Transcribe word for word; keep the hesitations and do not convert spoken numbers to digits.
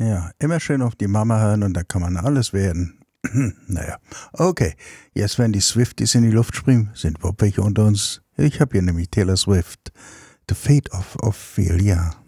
Ja, immer schön auf die Mama hören und dann kann man alles werden. Naja, okay. Jetzt, wenn die Swifties in die Luft springen, sind wohl welche unter uns. Ich habe hier nämlich Taylor Swift. The Fate of Ophelia.